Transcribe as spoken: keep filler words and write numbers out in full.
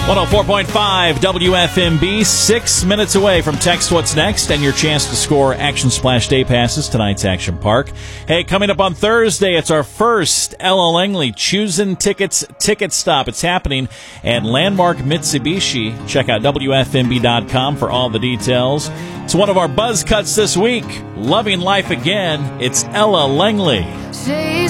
one oh four point five W F M B, six minutes away from Text What's Next and your chance to score Action Splash Day Passes, tonight's Action Park. Hey, coming up on Thursday, it's our first Ella Langley Choosing Tickets Ticket Stop. It's happening at Landmark Mitsubishi. Check out W F M B dot com for all the details. It's one of our buzz cuts this week. Loving Life Again, it's Ella Langley.